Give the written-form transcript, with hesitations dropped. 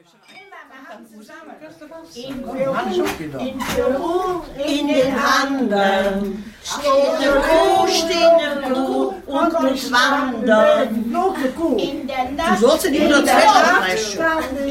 In den Anden steht eine Kuh und muss wandern. In der Nacht. Du sollst ja nicht nur zwei Streichen.